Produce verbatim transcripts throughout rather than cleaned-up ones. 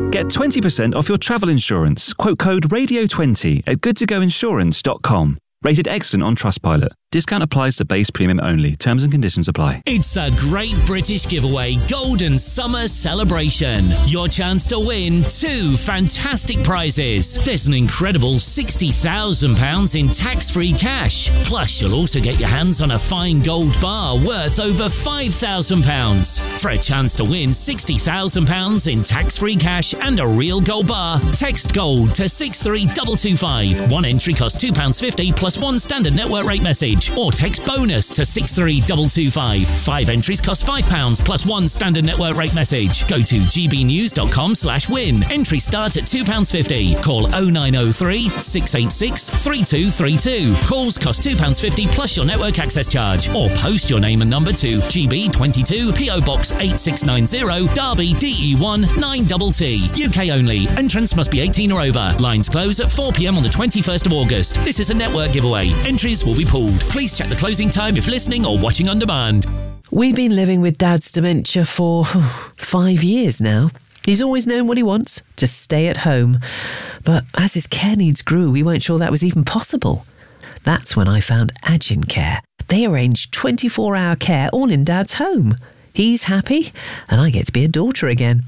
Get twenty percent off your travel insurance. Quote code radio twenty at good to go insurance dot com. Rated excellent on Trustpilot. Discount applies to base premium only. Terms and conditions apply. It's a great British giveaway Golden Summer Celebration. Your chance to win two fantastic prizes. There's an incredible sixty thousand pounds in tax-free cash. Plus, you'll also get your hands on a fine gold bar worth over five thousand pounds. For a chance to win sixty thousand pounds in tax-free cash and a real gold bar, text GOLD to six three two two five. One entry costs two pounds fifty plus one standard network rate message. Or text BONUS to six three two two five. Five entries cost five pounds plus one standard network rate message. Go to gbnews.com slash win. Entry starts at two pounds fifty. Call oh nine oh three, six eight six, three two three two. Calls cost two pounds fifty plus your network access charge. Or post your name and number to G B twenty-two P O Box eight six nine zero, Derby D E one nine T T. U K only. Entrance must be eighteen or over. Lines close at four p m on the twenty-first of August. This is a network giveaway. Entries will be pooled. Please check the closing time if listening or watching on demand. We've been living with Dad's dementia for five years now. He's always known what he wants, to stay at home. But as his care needs grew, we weren't sure that was even possible. That's when I found Agin Care. They arrange twenty-four hour care all in Dad's home. He's happy, and I get to be a daughter again.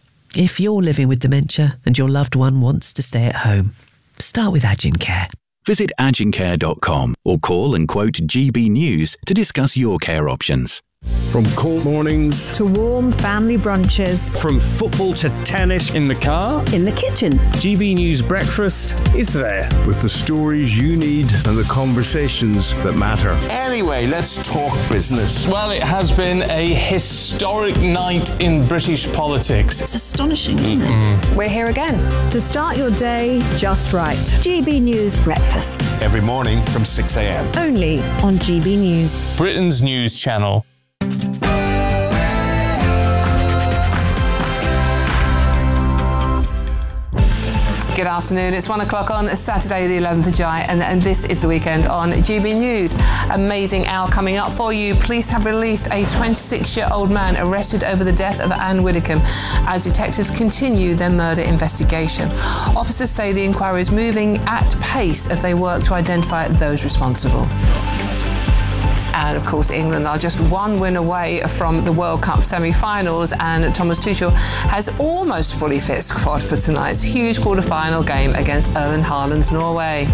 If you're living with dementia and your loved one wants to stay at home, start with Agin Care. Visit agin care dot com or call and quote G B News to discuss your care options. From cold mornings to warm family brunches, from football to tennis in the car, in the kitchen, G B News Breakfast is there. With the stories you need and the conversations that matter. Anyway, let's talk business. Well, it has been a historic night in British politics. It's astonishing, isn't mm-hmm. it? We're here again to start your day just right. G B News Breakfast. Every morning from six a m. Only on G B News. Britain's news channel. Good afternoon, it's one o'clock on Saturday the eleventh of July and, and this is the weekend on G B News. Amazing hour coming up for you. Police have released a twenty-six-year-old man arrested over the death of Anne Widdecombe as detectives continue their murder investigation. Officers say the inquiry is moving at pace as they work to identify those responsible. And of course, England are just one win away from the World Cup semi-finals, and Thomas Tuchel has almost fully fit squad for tonight's huge quarter-final game against Erling Haaland's Norway.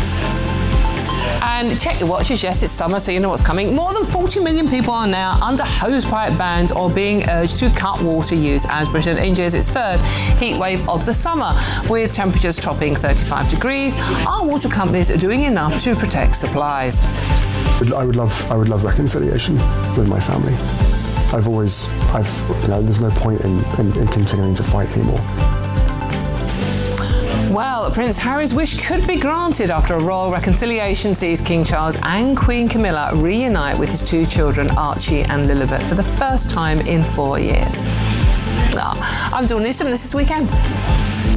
And check your watches, yes, it's summer, so you know what's coming. More than forty million people are now under hosepipe bans or being urged to cut water use as Britain enjoys its third heat wave of the summer. With temperatures topping thirty-five degrees, our water companies are doing enough to protect supplies. I would love, I would love reconciliation with my family. I've always, I've, you know, there's no point in, in, in continuing to fight anymore. Well, Prince Harry's wish could be granted after a royal reconciliation sees King Charles and Queen Camilla reunite with his two children, Archie and Lilibet, for the first time in four years. Ah, I'm Dawn Newsom, and this is Weekend.